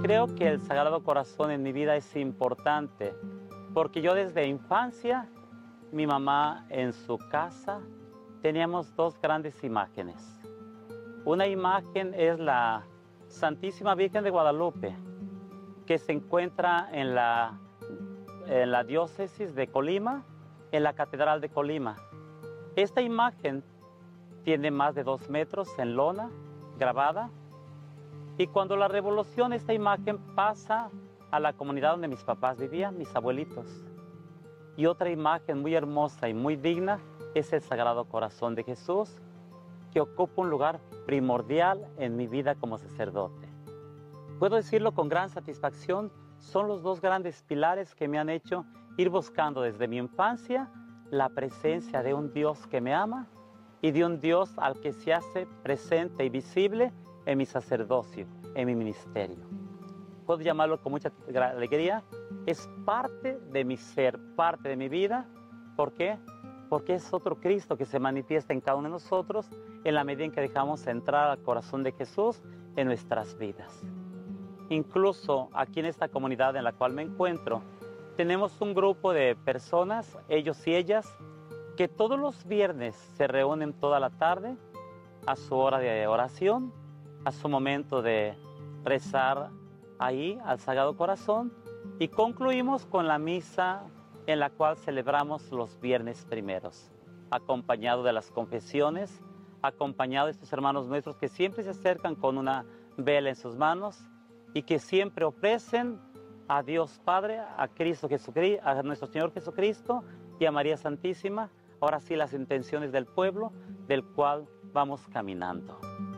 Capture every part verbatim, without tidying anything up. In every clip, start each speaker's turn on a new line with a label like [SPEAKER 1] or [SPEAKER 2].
[SPEAKER 1] creo que el Sagrado Corazón en mi vida es importante, porque yo desde infancia, mi mamá en su casa, teníamos dos grandes imágenes. Una imagen es la Santísima Virgen de Guadalupe, que se encuentra en la, en la diócesis de Colima, en la Catedral de Colima. Esta imagen tiene más de dos metros en lona, grabada, y cuando la revolución, esta imagen pasa a la comunidad donde mis papás vivían, mis abuelitos. Y otra imagen muy hermosa y muy digna es el Sagrado Corazón de Jesús, que ocupa un lugar primordial en mi vida como sacerdote. Puedo decirlo con gran satisfacción, son los dos grandes pilares que me han hecho ir buscando desde mi infancia la presencia de un Dios que me ama y de un Dios al que se hace presente y visible en mi sacerdocio, en mi ministerio. Puedo llamarlo con mucha alegría, es parte de mi ser, parte de mi vida. ¿Por qué? Porque es otro Cristo que se manifiesta en cada uno de nosotros en la medida en que dejamos entrar al corazón de Jesús en nuestras vidas. Incluso aquí en esta comunidad en la cual me encuentro, tenemos un grupo de personas, ellos y ellas, que todos los viernes se reúnen toda la tarde a su hora de oración, a su momento de rezar ahí al Sagrado Corazón, y concluimos con la misa en la cual celebramos los viernes primeros, acompañado de las confesiones, acompañado de estos hermanos nuestros que siempre se acercan con una vela en sus manos y que siempre ofrecen a Dios Padre, a Cristo Jesucristo, a nuestro Señor Jesucristo y a María Santísima, ahora sí las intenciones del pueblo del cual vamos caminando.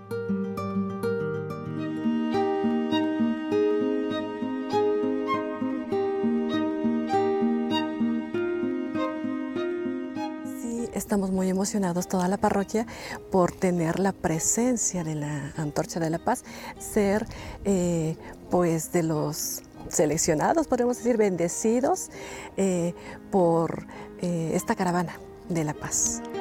[SPEAKER 2] Estamos muy emocionados, toda la parroquia, por tener la presencia de la Antorcha de la Paz, ser eh, pues de los seleccionados, podemos decir, bendecidos eh, por eh, esta caravana de la paz.